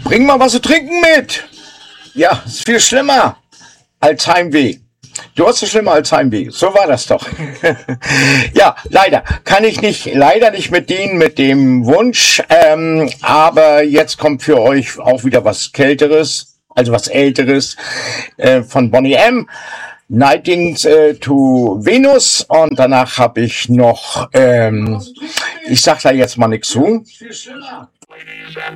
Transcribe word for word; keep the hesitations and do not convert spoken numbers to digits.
Bring mal was zu trinken mit. Ja, ist viel schlimmer als Heimweh. Du hast es schlimmer als Heimweh. So war das doch. Ja, leider kann ich nicht, leider nicht mit dienen mit dem Wunsch. Ähm, aber jetzt kommt für euch auch wieder was Kälteres, also was Älteres äh, von Boney M. Nightings äh, to Venus. Und danach habe ich noch, ähm, ich sag da jetzt mal nichts zu.